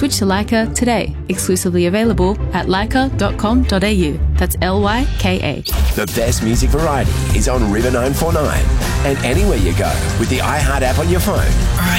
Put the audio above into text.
Switch to Leica today. Exclusively available at leica.com.au. That's Lyka. The best music variety is on River 949 and anywhere you go with the iHeart app on your phone.